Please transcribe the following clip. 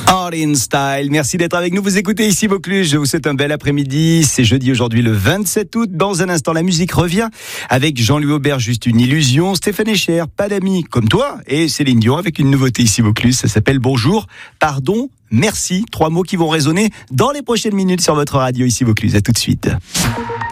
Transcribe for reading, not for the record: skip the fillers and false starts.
All in Style. Merci d'être avec nous. Vous écoutez ici Vaucluse. Je vous souhaite un bel après-midi. C'est jeudi aujourd'hui le 27 août. Dans un instant, la musique revient avec Jean-Louis Aubert, Juste une illusion. Stéphane Echer, Pas d'amis comme toi. Et Céline Dion avec une nouveauté ici Vaucluse. Ça s'appelle Bonjour, pardon, merci. 3 mots qui vont résonner dans les prochaines minutes sur votre radio ici Vaucluse. À tout de suite.